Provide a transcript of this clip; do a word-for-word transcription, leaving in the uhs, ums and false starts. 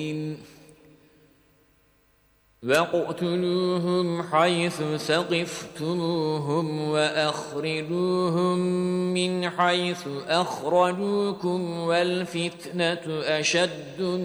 وَاقْتُلُوهُمْ حَيْثُ ثَقِفْتُمُوهُمْ وَأَخْرِجُوهُمْ مِنْ حَيْثُ أَخْرَجُوكُمْ وَالْفِتْنَةُ أَشَدُّ